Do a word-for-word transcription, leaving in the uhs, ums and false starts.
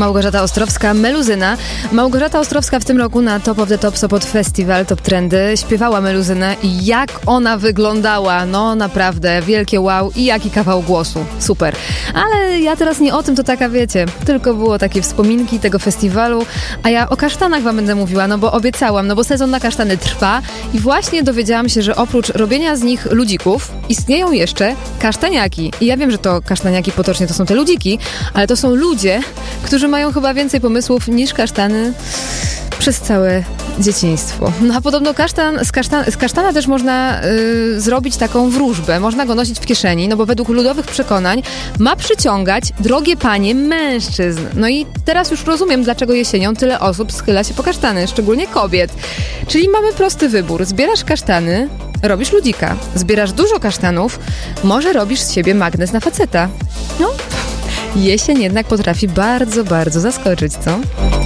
Małgorzata Ostrowska, Meluzyna. Małgorzata Ostrowska w tym roku na Top of the Top Sopot Festival, Top Trendy, śpiewała Meluzynę i jak ona wyglądała, no naprawdę, wielkie wow i jaki kawał głosu, super. Ale ja teraz nie o tym, to taka wiecie, tylko było takie wspominki tego festiwalu, a ja o kasztanach wam będę mówiła, no bo obiecałam, no bo sezon na kasztany trwa i właśnie dowiedziałam się, że oprócz robienia z nich ludzików, istnieją jeszcze kasztaniaki. I ja wiem, że to kasztaniaki potocznie to są te ludziki, ale to są ludzie, którzy mają chyba więcej pomysłów niż kasztany przez całe dzieciństwo. No a podobno kasztan, z, kasztan, z kasztana też można y, zrobić taką wróżbę. Można go nosić w kieszeni, no bo według ludowych przekonań ma przyciągać, drogie panie, mężczyzn. No i teraz już rozumiem, dlaczego jesienią tyle osób schyla się po kasztany, szczególnie kobiet. Czyli mamy prosty wybór. Zbierasz kasztany, robisz ludzika. Zbierasz dużo kasztanów, może robisz z siebie magnes na faceta. No, jesień jednak potrafi bardzo, bardzo zaskoczyć, co?